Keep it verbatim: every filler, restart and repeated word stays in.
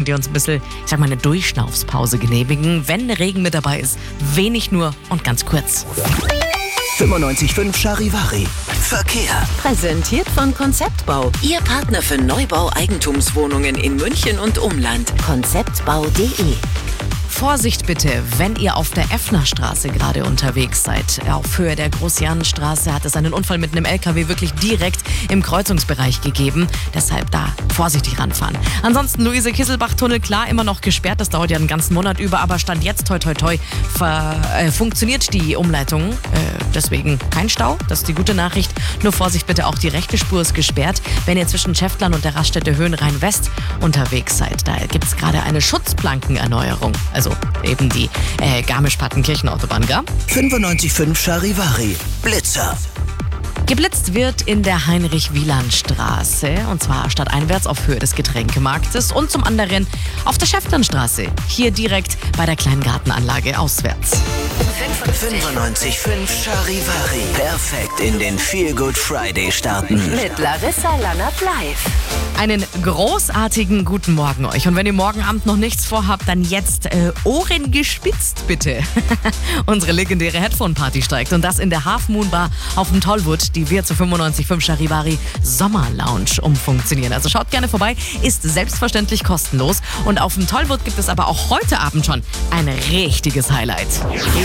ihr uns ein bisschen, ich sag mal, eine Durchschnaufspause genehmigen. Wenn Regen mit dabei ist, wenig nur und ganz kurz. fünfundneunzig Komma fünf Charivari. Verkehr. Präsentiert von Konzeptbau. Ihr Partner für Neubau-Eigentumswohnungen in München und Umland. konzeptbau punkt de. Vorsicht bitte, wenn ihr auf der Effnerstraße gerade unterwegs seid. Auf Höhe der Großjahnenstraße hat es einen Unfall mit einem L K W wirklich direkt im Kreuzungsbereich gegeben. Deshalb da vorsichtig ranfahren. Ansonsten Luise-Kisselbach-Tunnel, klar, immer noch gesperrt. Das dauert ja einen ganzen Monat über, aber Stand jetzt, toi toi toi, ver, äh, funktioniert die Umleitung. Äh, deswegen kein Stau, das ist die gute Nachricht. Nur Vorsicht bitte, auch die rechte Spur ist gesperrt. Wenn ihr zwischen Schäftlern und der Raststätte Höhenrhein-West unterwegs seid, da gibt es gerade eine Schutzplankenerneuerung. Also eben die äh, Garmisch-Partenkirchen-Autobahn, gell? fünfundneunzig Komma fünf Charivari. Blitzer. Geblitzt wird in der Heinrich-Wieland-Straße, und zwar stadteinwärts auf Höhe des Getränkemarktes und zum anderen auf der Schäftlernstraße, hier direkt bei der kleinen Gartenanlage auswärts. fünfundneunzig Komma fünf Charivari. Perfekt in den Feel Good Friday starten. Mit Larissa Lannert live. Einen großartigen guten Morgen euch. Und wenn ihr morgen Abend noch nichts vorhabt, dann jetzt äh, Ohren gespitzt, bitte. Unsere legendäre Headphone-Party steigt. Und das in der Half Moon Bar auf dem Tollwood, die wir zu fünfundneunzig Komma fünf Charivari Sommer Lounge umfunktionieren. Also schaut gerne vorbei, ist selbstverständlich kostenlos. Und auf dem Tollwood gibt es aber auch heute Abend schon ein richtiges Highlight.